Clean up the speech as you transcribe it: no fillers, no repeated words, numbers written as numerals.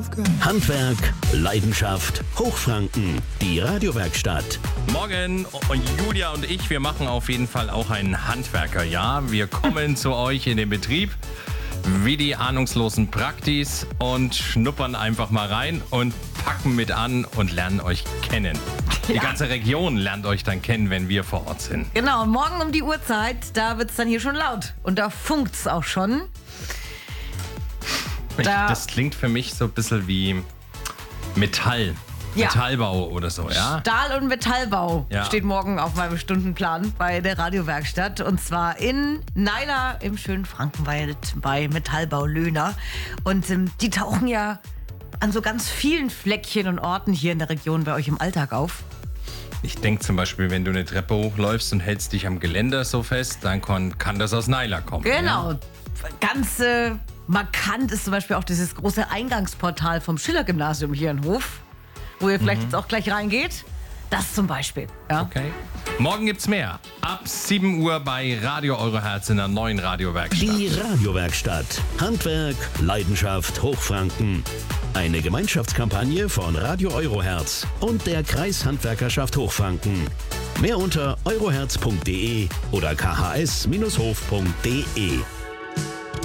Handwerk, Leidenschaft, Hochfranken, die Radiowerkstatt. Morgen, und Julia und ich, wir machen auf jeden Fall auch ein Handwerkerjahr. Wir kommen zu euch in den Betrieb, wie die ahnungslosen Praktis, und schnuppern einfach mal rein und packen mit an und lernen euch kennen. Die ganze Region lernt euch dann kennen, wenn wir vor Ort sind. Genau, und morgen um die Uhrzeit, da wird es dann hier schon laut. Und da funkt es auch schon. Das klingt für mich so ein bisschen wie Metall. Ja. Metallbau oder so, ja? Stahl- und Metallbau Ja. steht morgen auf meinem Stundenplan bei der Radiowerkstatt. Und zwar in Naila im schönen Frankenwald bei Metallbau Löhner. Und die tauchen ja an so ganz vielen Fleckchen und Orten hier in der Region bei euch im Alltag auf. Ich denke zum Beispiel, wenn du eine Treppe hochläufst und hältst dich am Geländer so fest, dann kann das aus Naila kommen. Genau. Ganz markant ist zum Beispiel auch dieses große Eingangsportal vom Schiller-Gymnasium hier in Hof, wo ihr vielleicht jetzt auch gleich reingeht. Das zum Beispiel. Ja. Okay. Morgen gibt's mehr. Ab 7 Uhr bei Radio Euroherz in der neuen Radiowerkstatt. Die Radiowerkstatt. Handwerk, Leidenschaft, Hochfranken. Eine Gemeinschaftskampagne von Radio Euroherz und der Kreishandwerkerschaft Hochfranken. Mehr unter euroherz.de oder khs-hof.de.